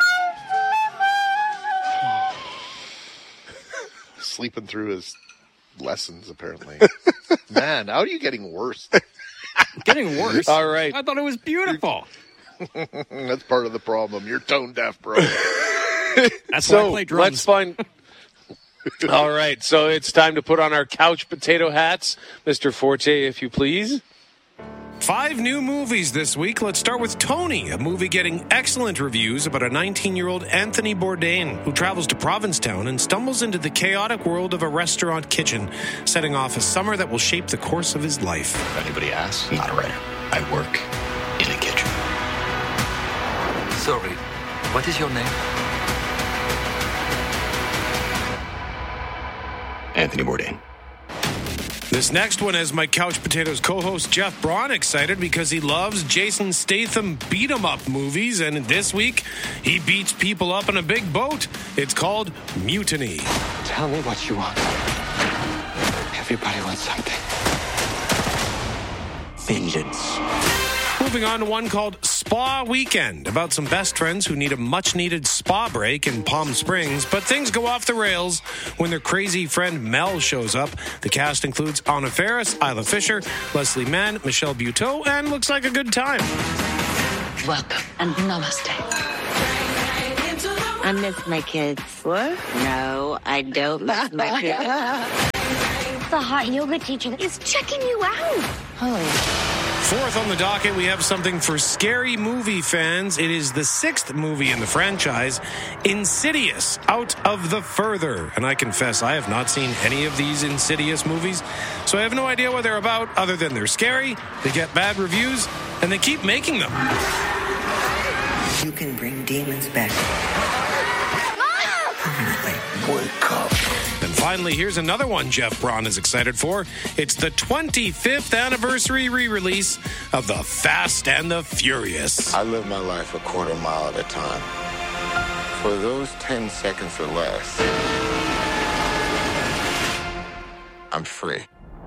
Sleeping through his lessons, apparently. Man, how are you getting worse? Getting worse? All right. I thought it was beautiful. That's part of the problem. You're tone deaf, bro. That's so why I play drums. Let's find... All right, so it's time to put on our couch potato hats. Mister Forte, if you please. Five new movies this week. Let's start with Tony, a movie getting excellent reviews about a nineteen-year-old Anthony Bourdain who travels to Provincetown and stumbles into the chaotic world of a restaurant kitchen, setting off a summer that will shape the course of his life. If anybody asks, I'm not a writer. I work in a kitchen. Sorry, what is your name? Anthony Bourdain. This next one has my Couch Potatoes co-host Jeff Braun excited because he loves Jason Statham beat-em-up movies, and this week he beats people up in a big boat. It's called Mutiny. Tell me what you want. Everybody wants something. Vengeance. Moving on to one called Spa Weekend, about some best friends who need a much-needed spa break in Palm Springs, but things go off the rails when their crazy friend Mel shows up. The cast includes Anna Faris, Isla Fisher, Leslie Mann, Michelle Buteau, and looks like a good time. Welcome and namaste. I miss my kids. What? No, I don't miss my kids. The hot yoga teacher is checking you out. Oh. Fourth on the docket, we have something for scary movie fans. It is the sixth movie in the franchise, Insidious, Out of the Further. And I confess, I have not seen any of these Insidious movies, so I have no idea what they're about, other than they're scary, they get bad reviews, and they keep making them. You can bring demons back. Permanently. Wake up. And finally, here's another one Jeff Braun is excited for. It's the twenty-fifth anniversary re-release of The Fast and the Furious. I live my life a quarter mile at a time. For those ten seconds or less, I'm free.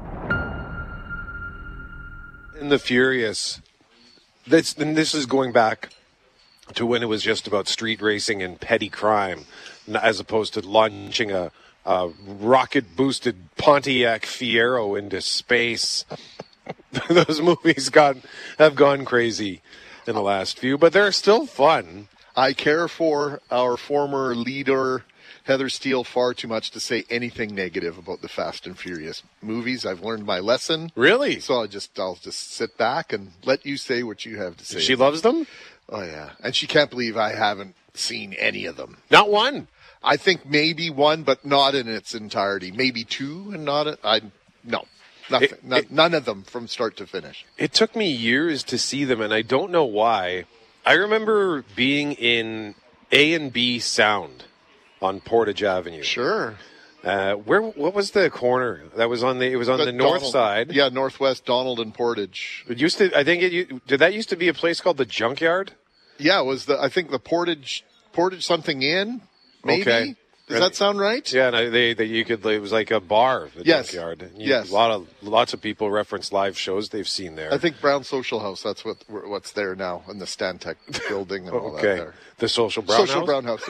In The Furious, this, and this is going back to when it was just about street racing and petty crime, as opposed to launching a Uh, rocket-boosted Pontiac Fiero into space. Those movies got have gone crazy in the last few, but they're still fun. I care for our former leader, Heather Steele, far too much to say anything negative about the Fast and Furious movies. I've learned my lesson. Really? So I'll just I'll just sit back and let you say what you have to say. She loves them? Oh, yeah. And she can't believe I haven't seen any of them. Not one? I think maybe one, but not in its entirety. Maybe two, and not a, I no, nothing, it, not, it, none of them from start to finish. It took me years to see them, and I don't know why. I remember being in A and B Sound on Portage Avenue. Sure. Uh, where? What was the corner that was on the? It was on but the north Donald, side. Yeah, northwest Donald and Portage. It used to. I think it did. That used to be a place called the Junkyard. Yeah, it was the. I think the Portage Portage something in. Maybe. Okay. Does that sound right? Yeah, and they, they you could. It was like a bar, the yes. Junkyard. You, yes. A lot of lots of people reference live shows they've seen there. I think Brown Social House. That's what what's there now in the Stantec building and all okay. that. There. The Social Brown Social House. Brown House.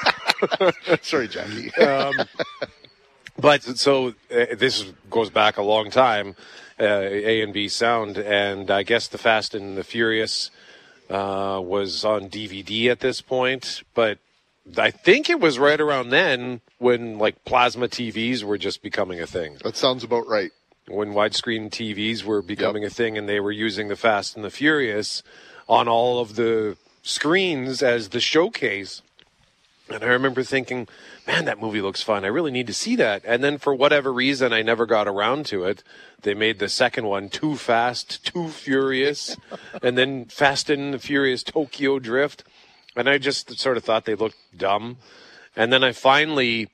Yeah. Sorry, Jackie. um, but so uh, this goes back a long time. Uh, A and B Sound, and I guess the Fast and the Furious uh, was on D V D at this point, but. I think it was right around then when, like, plasma T Vs were just becoming a thing. That sounds about right. When widescreen T Vs were becoming yep. a thing, and they were using the Fast and the Furious on all of the screens as the showcase. And I remember thinking, man, that movie looks fun. I really need to see that. And then for whatever reason, I never got around to it. They made the second one Too Fast, Too Furious, and then Fast and the Furious Tokyo Drift. And I just sort of thought they looked dumb. And then I finally...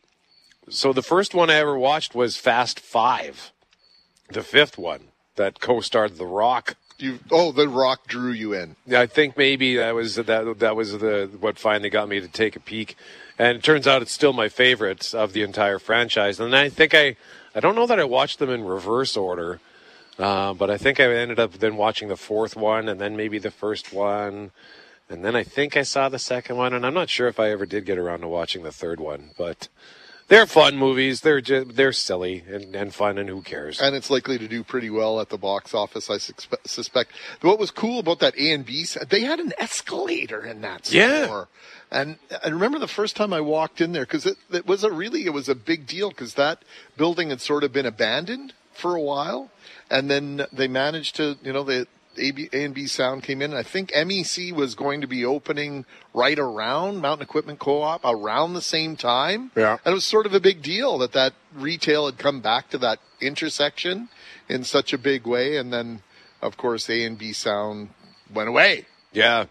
So the first one I ever watched was Fast Five. The fifth one that co-starred The Rock. You, oh, The Rock drew you in. I think maybe that was that that was the what finally got me to take a peek. And it turns out it's still my favorite of the entire franchise. And I think I... I don't know that I watched them in reverse order. Uh, but I think I ended up then watching the fourth one and then maybe the first one... And then I think I saw the second one, and I'm not sure if I ever did get around to watching the third one. But they're fun movies. They're just, they're silly and, and fun, and who cares? And it's likely to do pretty well at the box office, I suspe- suspect. What was cool about that A and B, they had an escalator in that store. Yeah. And I remember the first time I walked in there, because it, it was a really, it was a big deal, because that building had sort of been abandoned for a while. And then they managed to, you know, they... A and B Sound came in. I think M E C was going to be opening right around Mountain Equipment Co-op around the same time. Yeah. And it was sort of a big deal that that retail had come back to that intersection in such a big way. And then, of course, A and B Sound went away. Yeah.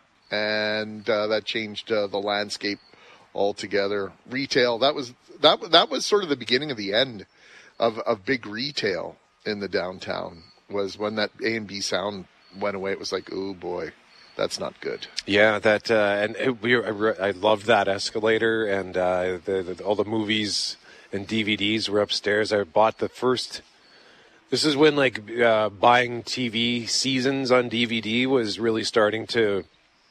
And uh, that changed uh, the landscape altogether. Retail, that was that that was sort of the beginning of the end of, of big retail. in the downtown was when that A and B sound went away. It was like, oh boy, that's not good. Yeah, that uh, and it, we I, I loved that escalator, and uh, the, the, all the movies and D V Ds were upstairs. I bought the first. This is when like uh, buying T V seasons on D V D was really starting to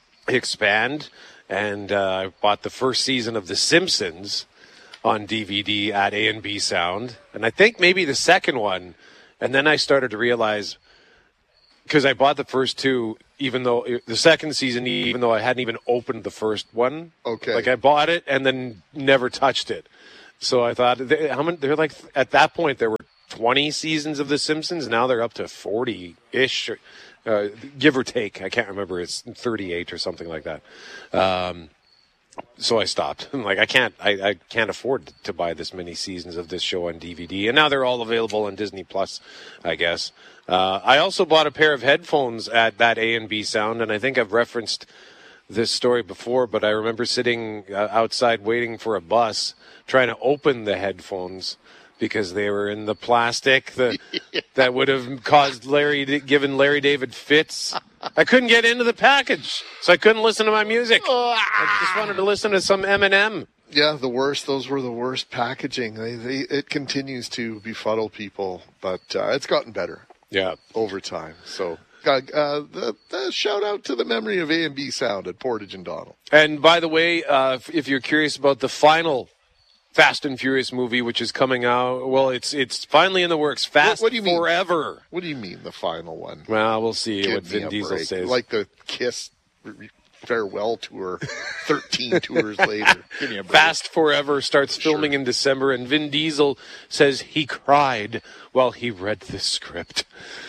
expand, and uh, I bought the first season of The Simpsons on D V D at A and B Sound, and I think maybe the second one, and then I started to realize, because I bought the first two, even though the second season, even though I hadn't even opened the first one. Okay. Like I bought it and then never touched it. So I thought, they, how many? They're like at that point there were twenty seasons of The Simpsons. Now they're up to forty-ish, uh, give or take. I can't remember. It's thirty-eight or something like that. Um, So I stopped. I'm like, I can't, I, I can't afford to buy this many seasons of this show on D V D. And now they're all available on Disney Plus, I guess. Uh, I also bought a pair of headphones at that A and B Sound, and I think I've referenced this story before, but I remember sitting uh, outside waiting for a bus, trying to open the headphones because they were in the plastic that that would have caused Larry, given Larry David fits. I couldn't get into the package, so I couldn't listen to my music. I just wanted to listen to some Eminem. Yeah, the worst. Those were the worst packaging. They, they, it continues to befuddle people, but uh, it's gotten better. Yeah, over time. So, uh, uh, the, the shout out to the memory of A and B Sound at Portage and Donald. And by the way, uh, if you're curious about the final Fast and Furious movie, which is coming out, well, it's it's finally in the works. Fast what, what do you Forever. Mean? What do you mean the final one? Well, we'll see Give what Vin Diesel break. says. Like the Kiss farewell tour, thirteen tours later. Give me a break. Fast Forever starts filming sure. in December, and Vin Diesel says he cried while he read the script.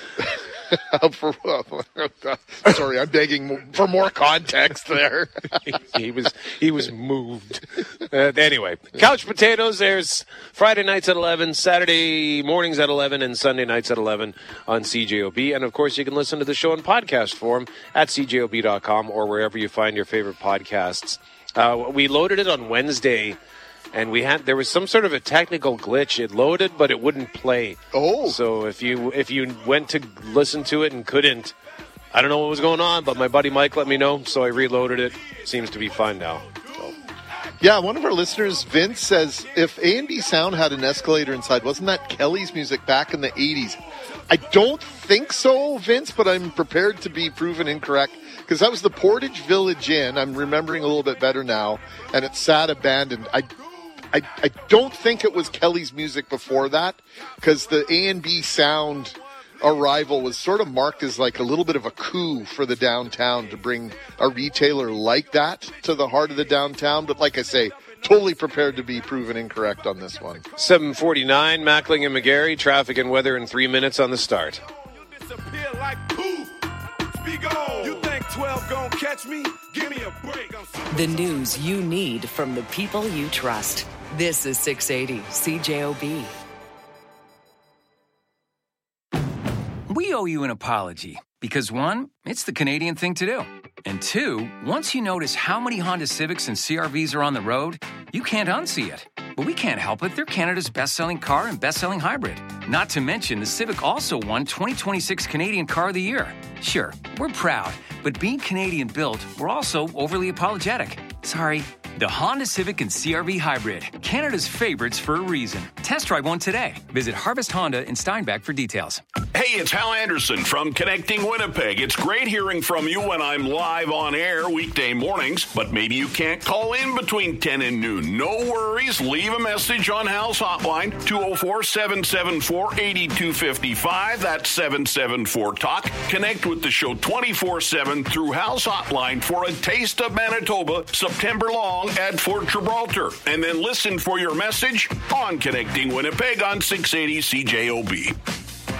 for, sorry, I'm begging for more context there. he, he was he was moved. Uh, anyway, Couch Potatoes. There's Friday nights at eleven, Saturday mornings at eleven, and Sunday nights at eleven on C J O B. And of course, you can listen to the show in podcast form at C J O B dot com or wherever you find your favorite podcasts. Uh, we loaded it on Wednesday. And we had there was some sort of a technical glitch. It loaded, but it wouldn't play. Oh, so if you if you went to listen to it and couldn't, I don't know what was going on. But my buddy Mike let me know, so I reloaded it. Seems to be fine now. So. Yeah, one of our listeners, Vince, says if A and B Sound had an escalator inside, wasn't that Kelly's music back in the eighties? I don't think so, Vince, but I'm prepared to be proven incorrect. Because that was the Portage Village Inn. I'm remembering a little bit better now, and it sat abandoned. I. I, I don't think it was Kelly's music before that, because the A and B Sound arrival was sort of marked as like a little bit of a coup for the downtown to bring a retailer like that to the heart of the downtown. But like I say, totally prepared to be proven incorrect on this one. seven forty-nine, Mackling and McGarry, traffic and weather in three minutes on the start. twelve gon' catch me? Give me a break. The news you need from the people you trust. This is six eighty C J O B. We owe you an apology because, one, it's the Canadian thing to do. And two, once you notice how many Honda Civics and C R Vs are on the road, you can't unsee it. But we can't help it. They're Canada's best-selling car and best-selling hybrid. Not to mention, the Civic also won twenty twenty-six Canadian Car of the Year. Sure, we're proud, but being Canadian-built, we're also overly apologetic. Sorry. The Honda Civic and C R V Hybrid, Canada's favorites for a reason. Test drive one today. Visit Harvest Honda in Steinbach for details. Hey, it's Hal Anderson from Connecting Winnipeg. It's great hearing from you when I'm live on air weekday mornings, but maybe you can't call in between ten and noon. No worries. Leave a message on Hal's hotline, two oh four, seven seven four, eight two five five. That's seven seven four talk. Connect with the show twenty-four seven through Hal's hotline for a taste of Manitoba September long at Fort Gibraltar. And then listen for your message on Connecting Winnipeg on six eighty C J O B.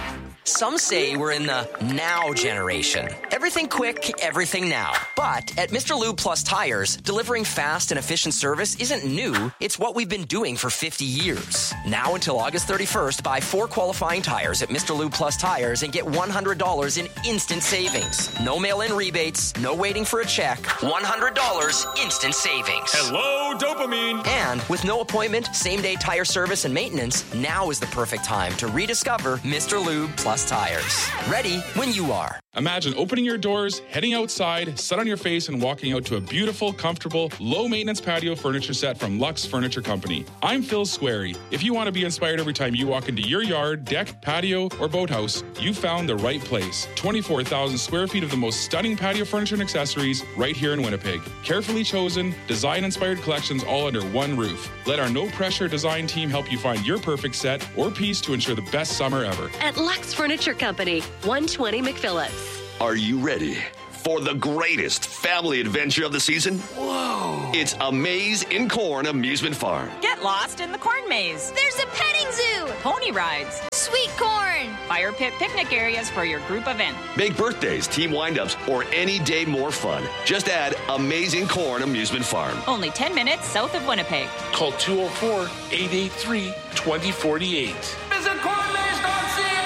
Some say we're in the now generation. Everything quick, everything now. But at Mister Lube Plus Tires, delivering fast and efficient service isn't new. It's what we've been doing for fifty years. Now until August thirty-first, buy four qualifying tires at Mister Lube Plus Tires and get one hundred dollars in instant savings. No mail-in rebates, no waiting for a check. one hundred dollars instant savings. Hello, dopamine. And with no appointment, same-day tire service and maintenance, now is the perfect time to rediscover Mister Lube Plus Tires. Ready when you are. Imagine opening your doors, heading outside, set on your face, and walking out to a beautiful, comfortable, low-maintenance patio furniture set from Lux Furniture Company. I'm Phil Squarey. If you want to be inspired every time you walk into your yard, deck, patio, or boathouse, you found the right place. twenty-four thousand square feet of the most stunning patio furniture and accessories right here in Winnipeg. Carefully chosen, design-inspired collections all under one roof. Let our no-pressure design team help you find your perfect set or piece to ensure the best summer ever. At Lux Furniture Company, one twenty McPhillips. Are you ready for the greatest family adventure of the season? Whoa! It's A Maze in Corn Amusement Farm. Get lost in the corn maze. There's a petting zoo. Pony rides. Sweet corn. Fire pit picnic areas for your group event. Make birthdays, team windups, or any day more fun. Just add Amazing Corn Amusement Farm. Only ten minutes south of Winnipeg. Call two oh four, eight eight three, two oh four eight. Visit corn maze dot c a.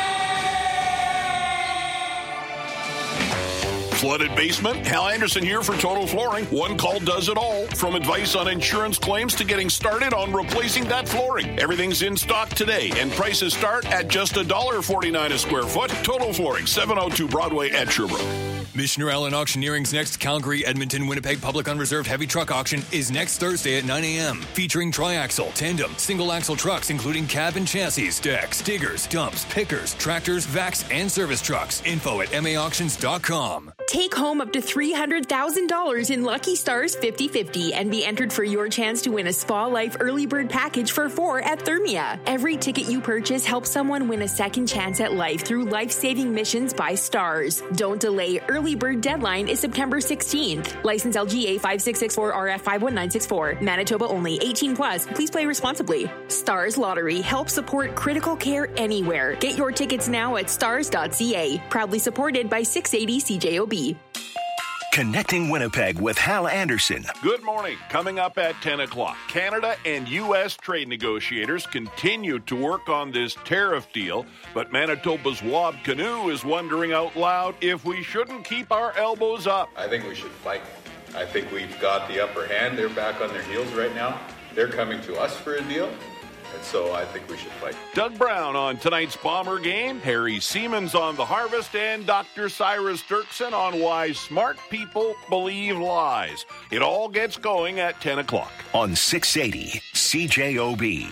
Flooded basement? Hal Anderson here for Total Flooring. One call does it all. From advice on insurance claims to getting started on replacing that flooring. Everything's in stock today, and prices start at just one dollar forty-nine a square foot. Total Flooring, seven oh two Broadway at Sherbrooke. Missioner Allen Auctioneering's next Calgary, Edmonton, Winnipeg Public Unreserved Heavy Truck Auction is next Thursday at nine a.m. Featuring triaxle, tandem, single-axle trucks including cab and chassis, decks, diggers, dumps, pickers, tractors, vacs, and service trucks. Info at m a auctions dot com. Take home up to three hundred thousand dollars in Lucky Stars fifty fifty and be entered for your chance to win a Spa Life early bird package for four at Thermia. Every ticket you purchase helps someone win a second chance at life through life-saving missions by Stars. Don't delay. Early bird deadline is September sixteenth. License L G A five six six four R F five one nine six four. Manitoba only. eighteen plus. Please play responsibly. Stars Lottery helps support critical care anywhere. Get your tickets now at stars dot c a. Proudly supported by six eighty C J O B. Connecting Winnipeg with Hal Anderson. Good morning. Coming up at ten o'clock, Canada and U S trade negotiators continue to work on this tariff deal, but Manitoba's Wab Kinew is wondering out loud if we shouldn't keep our elbows up. I think we should fight. I think we've got the upper hand. They're back on their heels right now. They're coming to us for a deal. And so I think we should fight. Doug Brown on tonight's Bomber game, Harry Siemens on the Harvest, and Doctor Cyrus Dirksen on why smart people believe lies. It all gets going at ten o'clock. On six eighty C J O B.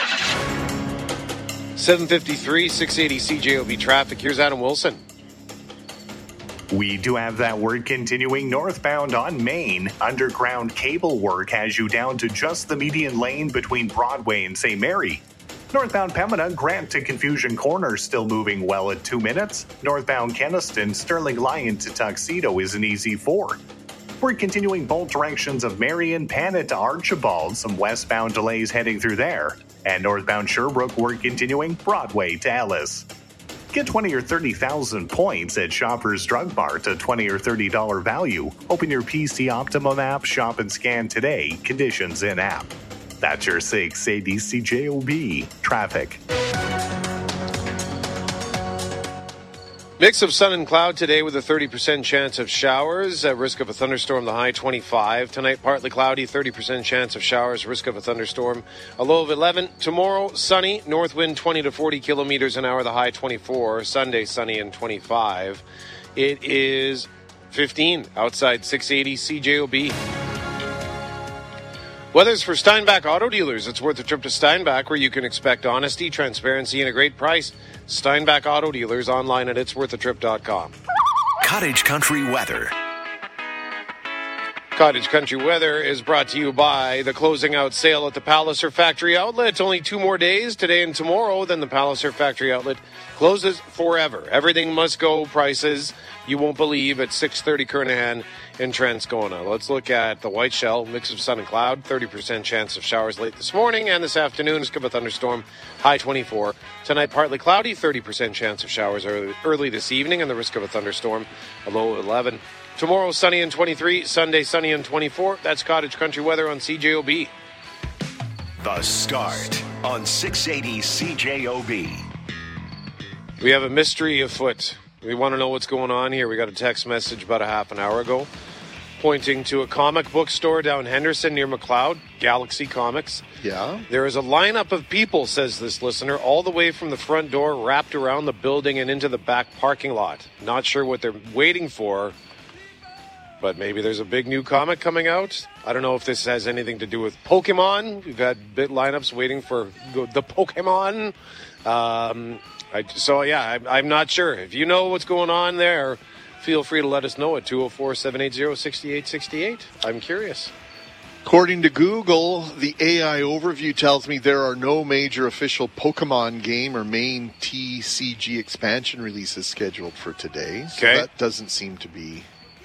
seven fifty-three, six eighty C J O B traffic. Here's Adam Wilson. We do have that work continuing northbound on Main. Underground cable work has you down to just the median lane between Broadway and Saint Mary. Northbound Pembina, Grant to Confusion Corner still moving well at two minutes. Northbound Keniston, Sterling Lion to Tuxedo is an easy four. We're continuing both directions of Marion, Pana to Archibald. Some westbound delays heading through there. And northbound Sherbrooke, we're continuing Broadway to Ellis. Get twenty or thirty thousand points at Shoppers Drug Mart, a twenty or thirty dollars value. Open your P C Optimum app, shop and scan today. Conditions in app. That's your six eighty C J O B traffic. Mix of sun and cloud today with a thirty percent chance of showers. At risk of a thunderstorm, the high twenty-five. Tonight, partly cloudy, thirty percent chance of showers, risk of a thunderstorm, a low of eleven. Tomorrow, sunny, north wind twenty to forty kilometers an hour, the high twenty-four. Sunday, sunny and twenty-five. It is fifteen outside six eighty C J O B. Weather's for Steinbach Auto Dealers. It's worth a trip to Steinbach, where you can expect honesty, transparency, and a great price. Steinbach Auto Dealers, online at its worth a trip dot com. Cottage Country weather. Cottage Country Weather is brought to you by the closing out sale at the Palliser Factory Outlet. Only two more days, today and tomorrow, then the Palliser Factory Outlet closes forever. Everything must go prices you won't believe at six thirty Kernahan in Transcona. Let's look at the White Shell, mix of sun and cloud, thirty percent chance of showers late this morning and this afternoon. Risk of a thunderstorm, high twenty-four. Tonight, partly cloudy, thirty percent chance of showers early, early this evening, and the risk of a thunderstorm, a low eleven. Tomorrow, sunny and twenty-three. Sunday, sunny and twenty-four. That's Cottage Country Weather on C J O B. The Start on six eighty C J O B. We have a mystery afoot. We want to know what's going on here. We got a text message about a half an hour ago pointing to a comic book store down Henderson near McLeod, Galaxy Comics. Yeah. There is a lineup of people, says this listener, all the way from the front door, wrapped around the building and into the back parking lot. Not sure what they're waiting for, but maybe there's a big new comic coming out. I don't know if this has anything to do with Pokemon. We've had bit lineups waiting for the Pokemon. Um, I, so, yeah, I'm, I'm not sure. If you know what's going on there, feel free to let us know at two oh four, seven eight zero, six eight six eight. I'm curious. According to Google, the A I overview tells me there are no major official Pokemon game or main T C G expansion releases scheduled for today. So Okay. that doesn't seem to be...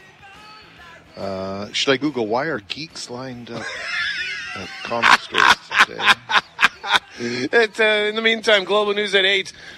Uh, should I Google why are geeks lined up at comic stores today? It, uh, in the meantime, Global News at eight.